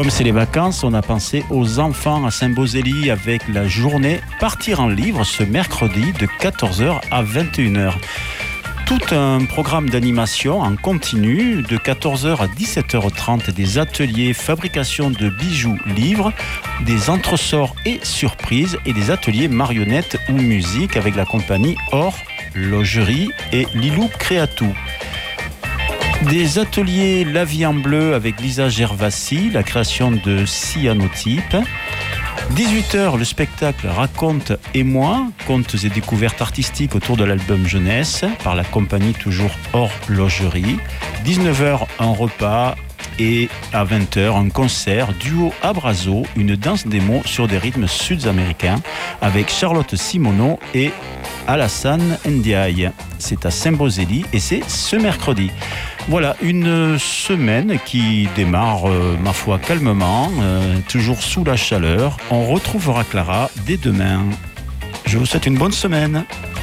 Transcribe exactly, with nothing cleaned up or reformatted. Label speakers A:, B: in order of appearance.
A: Comme c'est les vacances, on a pensé aux enfants à Saint-Beauzély avec la journée Partir en livre ce mercredi de quatorze heures à vingt et une heures. Tout un programme d'animation en continu de quatorze heures à dix-sept heures trente, des ateliers fabrication de bijoux livres, des entresorts et surprises et des ateliers marionnettes ou musique avec la compagnie Horlogerie et Lilou Créatou. Des ateliers La vie en bleu avec Lisa Gervasi, la création de cyanotypes. dix-huit heures, le spectacle Raconte et moi, contes et découvertes artistiques autour de l'album jeunesse par la compagnie toujours Horlogerie. dix-neuf heures, un repas et à vingt heures, un concert duo Abrazo, une danse démo sur des rythmes sud-américains avec Charlotte Simoneau et Alassane Ndiaye. C'est à Saint-Beauzély et c'est ce mercredi. Voilà, une semaine qui démarre, euh, ma foi, calmement, euh, toujours sous la chaleur. On retrouvera Clara dès demain. Je vous souhaite une bonne semaine.